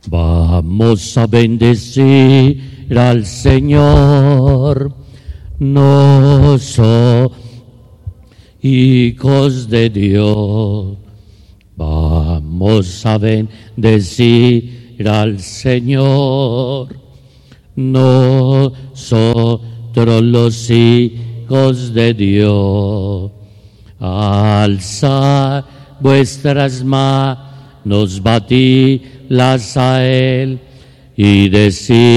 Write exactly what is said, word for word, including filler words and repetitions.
Vamos a bendecir al Señor, no soy hijos de Dios. Vamos a bendecir al Señor, nosotros los hijos de Dios. Alzad vuestras manos, batidlas a Él y decid: